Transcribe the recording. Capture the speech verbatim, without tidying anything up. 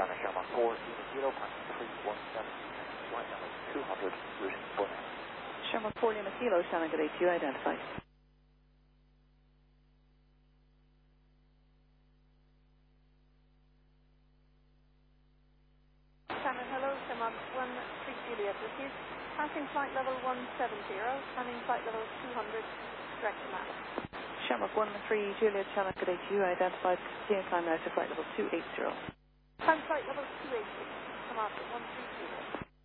China Shamrock four, Lima Kilo, climbing three one seven, flight number two hundred, routing Bonnet. Shamrock four, Lima Kilo, Shannon, good day to you, identified. Shannon, hello, Shamrock one three Juliet with you. Passing flight level one seven zero, climbing flight level two hundred, direct to Mali. Shamrock one three Juliet, Shannon, good day to you, identified. Continue climb now to flight level two eight zero. Climb flight level two eight zero, come out at one three Juliet.